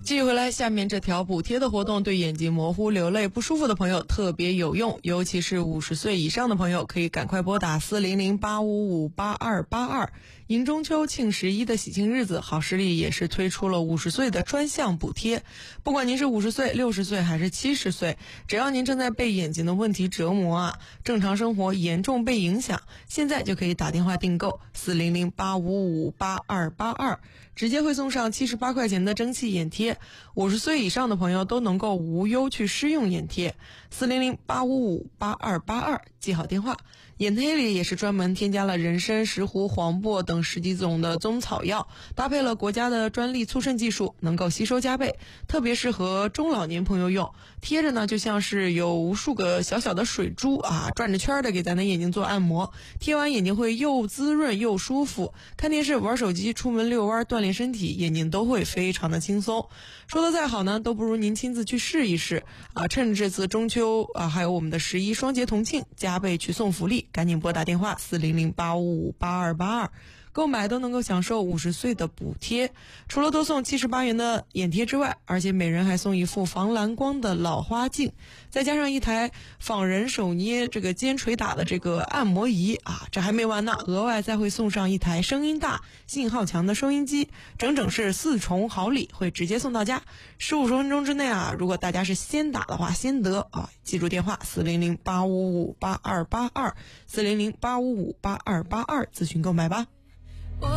继续回来，下面这条补贴的活动对眼睛模糊、流泪不舒服的朋友特别有用，尤其是50岁以上的朋友，可以赶快拨打400-855-8282。迎中秋、庆11的喜庆日子，好视力也是推出了50岁的专项补贴。不管您是50岁、60岁还是70岁，只要您正在被眼睛的问题折磨正常生活严重被影响，现在就可以打电话订购400-855-8282，直接会送上78块钱的蒸汽眼贴。50岁以上的朋友都能够无忧去施用眼贴。400-855-8282，记好电话。眼贴里也是专门添加了人参、石斛、黄柏等10几种的中草药，搭配了国家的专利促渗技术，能够吸收加倍，特别适合中老年朋友用。贴着呢，就像是有无数个小小的水珠转着圈的给咱的眼睛做按摩，贴完眼睛会又滋润又舒服。看电视、玩手机、出门遛弯、锻炼身体，眼睛都会非常的轻松。说的再好呢，都不如您亲自去试一试趁这次中秋还有我们的11双节同庆，加倍去送福利，赶紧拨打电话400-855-8282，购买都能够享受50岁的补贴。除了多送78元的眼贴之外，而且每人还送一副防蓝光的老花镜，再加上一台仿人手捏这个尖锤打的这个按摩仪这还没完呢，额外再会送上一台声音大、信号强的收音机，整整是4重好礼，会直接送到家。15分钟之内如果大家是先打的话，先得记住电话400-855-8282，400-855-8282，咨询购买吧。